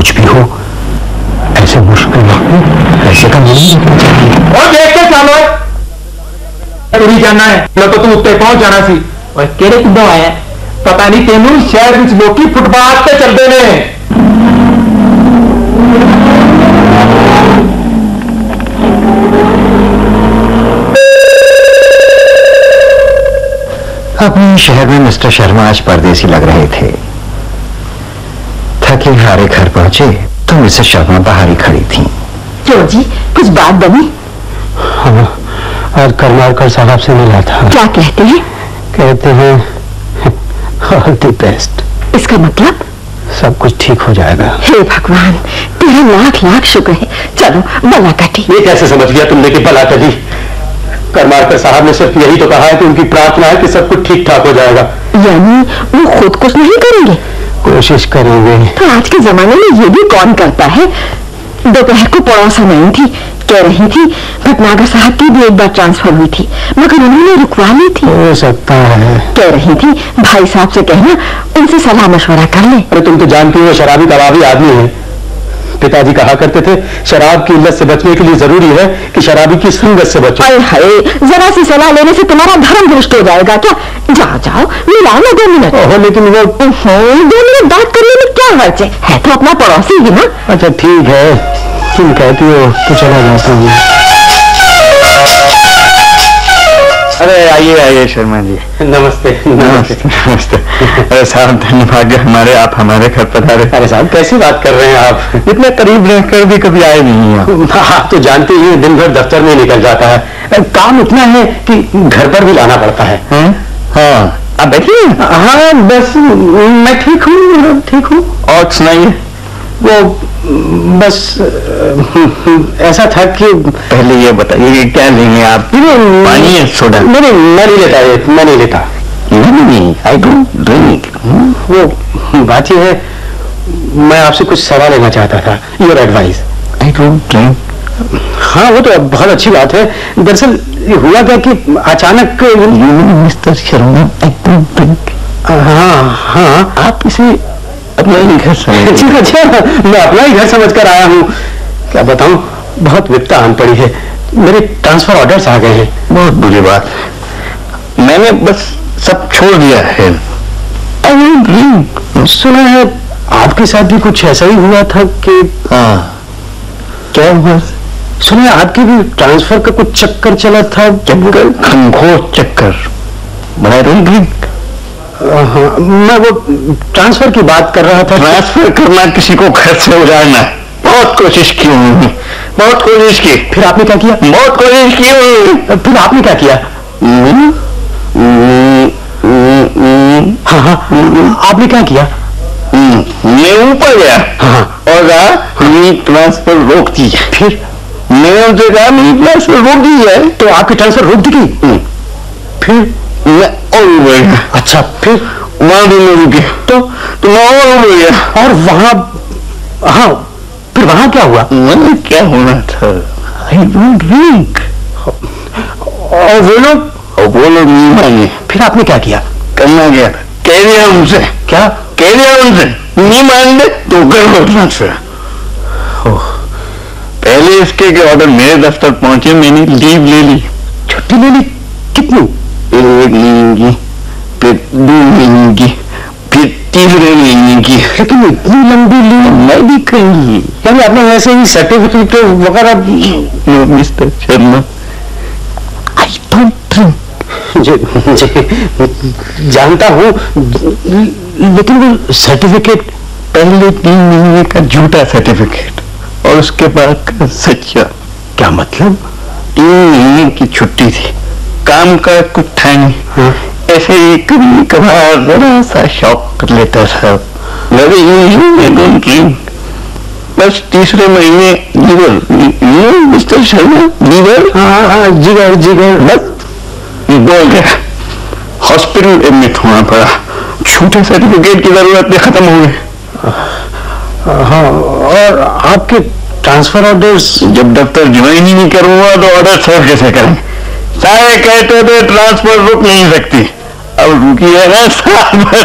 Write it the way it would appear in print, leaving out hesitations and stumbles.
कुछ भी हो, ऐसे मुश्किल वक्त में ऐसे का नहीं रखना चाहिए। और देख के चलो, नहीं जाना है ना तो तू उत्ते पहुंच जाना सी। और केड़े किदों आया पता नहीं तेनू शहर विच लोकी फुटपाथ पे चलते ने। अपने शहर में मिस्टर शर्मा आज परदेसी लग रहे थे। थके हारे घर पहुंचे तो मिसेस शर्मा बाहर ही खड़ी थी। क्यों जी, कुछ बात बनी? हाँ, आज करमारकर साहब से मिला था। क्या कहते हैं? कहते हैं ऑल द बेस्ट। इसका मतलब? सब कुछ ठीक हो जाएगा। हे भगवान, तेरा लाख लाख शुक्र है। चलो भला कटी। ये कैसे समझ गया तुमने कि भला कटी? करमारकर साहब ने सिर्फ यही तो कहा है कि उनकी प्रार्थना है कि सब कुछ ठीक ठाक हो जाएगा। यानी वो खुद कुछ नहीं करेंगे? कोशिश करेंगे। तो आज के जमाने में ये भी कौन करता है? दोपहर को पड़ोसा नहीं थी, कह रही थी भटनागर साहब की भी एक बार ट्रांसफर हुई थी, मगर उन्होंने रुकवा ली थी। हो सकता है। कह रही थी भाई साहब से कहना उनसे सलाह मशवरा कर ले। अरे तुम तो जानती हो शराबी कबाबी आदमी है। पिताजी कहा करते थे शराब की इल्लत से बचने के लिए जरूरी है कि शराबी की संगत से बचो। अरे हाय, जरा सी सलाह लेने से तुम्हारा धर्म भ्रष्ट हो जाएगा क्या? जाओ जाओ मिलाओ ना 2 मिनट। ओहो, लेकिन वो 2 मिनट बात करने में क्या हर्ज है तो अपना पड़ोसी ही ना। अच्छा ठीक है, तुम कहती हो तो चला जाता हूँ। अरे आइए आइए शर्मा जी। नमस्ते। नमस्ते नमस्ते। अरे साहब धन्यवाद हमारे, आप हमारे घर पधारे। अरे साहब कैसी बात कर रहे हैं आप? इतने करीब रहकर भी कभी आए नहीं हैं। आप तो जानते ही दिन भर दफ्तर में निकल जाता है, काम इतना है कि घर पर भी लाना पड़ता है। हाँ आप बैठिए। हाँ बस मैं ठीक हूँ। और सुनाइए। वो बस ऐसा था कि पहले ये बताइए कि क्या लेंगे आप? पानी है, सोडा? मैं नहीं लेता ये, मैं नहीं लेता। नहीं, आई डोंट ड्रिंक। वो बात ये है, मैं आपसे कुछ सवाल लेना चाहता था, your advice. I don't drink. हाँ वो तो बहुत अच्छी बात है। दरअसल हुआ क्या कि अचानक mister Sharma, I don't drink. हाँ आप इसे अपना ही घर समझ। अच्छा, मैं अपना ही घर समझ कर आया हूँ। क्या बताऊँ, बहुत विपदा आन पड़ी है। मेरे ट्रांसफर ऑर्डर्स आ गए हैं। बहुत बुरी बात। मैंने बस सब छोड़ दिया है। सुना है आपके साथ भी कुछ ऐसा ही हुआ था कि? हाँ, क्या हुआ? सुना है आपके भी ट्रांसफर का कुछ चक्कर चला था। चक्कर? घनघोर चक्कर। बड़ा ड्रिंक। हाँ, मैं वो ट्रांसफर की बात कर रहा था। ट्रांसफर करना, किसी को घर से उजाड़ना, बहुत कोशिश की उन्होंने, बहुत कोशिश की। फिर आपने क्या किया? बहुत कोशिश की उन्होंने। फिर आपने क्या किया? हाँ, आपने क्या किया? मैं ऊपर गया और कहा ट्रांसफर रोक दी। फिर मैंने उनसे कहा मेरी ट्रांसफर रोक दी है। तो आपकी ट्रांसफर रोक दी गई? फिर मैं और ऊपर गया। अच्छा, फिर वहां भी मैं रुके तो मैं और ऊपर गया। और वहां? हाँ, फिर वहां क्या हुआ? मैंने क्या होना था? I don't drink. और वो लोग नहीं माने। फिर आपने क्या किया? करना क्या था? कह दिया उनसे। क्या कह दिया उनसे? नहीं मान दे तो कर लो ट्रांसफर। पहले इसके के ऑर्डर मेरे दफ्तर पहुंचे, मैंने लीव ले ली। छुट्टी ले ली? कितनी? 1 महीने की, फिर 2 महीने की, फिर 3 महीने की। लेकिन इतनी लंबी लीव मैं भी कही। यानी आपने वैसे ही सर्टिफिकेट वगैरह? Mister Sharma, I don't drink. जानता हूँ, लेकिन वो सर्टिफिकेट पहले 3 महीने का झूठा सर्टिफिकेट और उसके बाद का सच्चा। क्या मतलब? 3 महीने की छुट्टी थी, काम का कुछ था नहीं। ऐसे ही कभी कभार जरा सा शौक कर लेता था। बस 3रे महीने लीवर, मिस्टर शर्मा लीवर। हाँ, जिगर बस बोल गया, हॉस्पिटल एडमिट होना पड़ा। छोटे सर्टिफिकेट की जरूरत खत्म हो गई। हाँ, और आपके ट्रांसफर ऑर्डर्स? जब दफ्तर ज्वाइन ही नहीं करूंगा तो ऑर्डर सर्व कैसे करें? सारे कहते थे ट्रांसफर रुक नहीं सकती, अब रुकी है ना साहब।